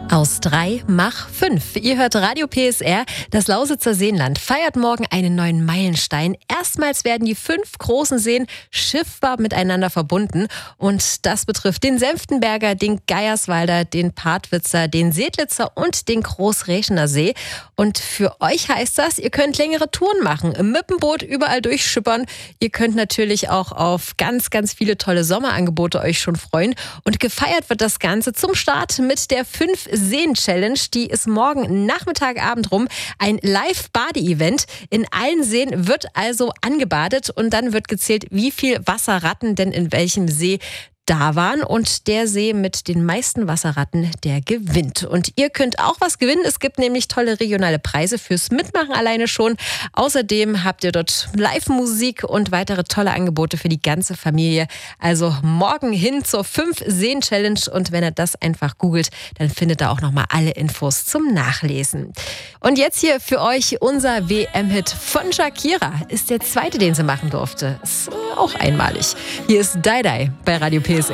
Aus 3 mach 5. Ihr hört Radio PSR. Das Lausitzer Seenland feiert morgen einen neuen Meilenstein. Erstmals werden die 5 großen Seen schiffbar miteinander verbunden. Und das betrifft den Senftenberger, den Geierswalder, den Partwitzer, den Sedlitzer und den Großräschener See. Und für euch heißt das, ihr könnt längere Touren machen, mit dem Boot überall durchschippern. Ihr könnt natürlich auch auf ganz, ganz viele tolle Sommerangebote euch schon freuen. Und gefeiert wird das Ganze zum Start mit der 5-Seen-Challenge. Die ist morgen Nachmittag, Abend rum. Ein Live-Bade-Event. In allen Seen wird also angebadet und dann wird gezählt, wie viel Wasserratten denn in welchem See da waren. Und der See mit den meisten Wasserratten, der gewinnt. Und ihr könnt auch was gewinnen. Es gibt nämlich tolle regionale Preise fürs Mitmachen alleine schon. Außerdem habt ihr dort Live-Musik und weitere tolle Angebote für die ganze Familie. Also morgen hin zur 5-Seen-Challenge. Und wenn ihr das einfach googelt, dann findet ihr auch nochmal alle Infos zum Nachlesen. Und jetzt hier für euch unser WM-Hit von Shakira. Ist der zweite, den sie machen durfte. Ist auch einmalig. Hier ist Die Die bei Radio PSR.